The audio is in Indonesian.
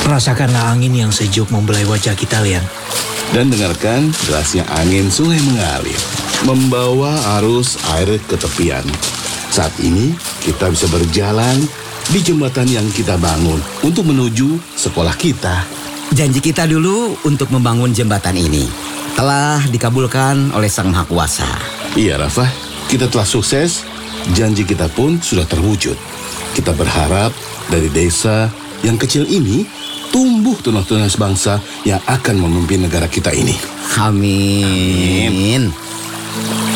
Rasakanlah angin yang sejuk membelai wajah kita, Lian. Dan dengarkan derasnya angin sungai mengalir, membawa arus air ke tepian. Saat ini kita bisa berjalan di jembatan yang kita bangun untuk menuju sekolah kita. Janji kita dulu untuk membangun jembatan ini telah dikabulkan oleh Sang Maha Kuasa. Iya, Rafa, kita telah sukses. Janji kita pun sudah terwujud. Kita berharap dari desa yang kecil ini tumbuh tunas-tunas bangsa yang akan memimpin negara kita ini. Amin.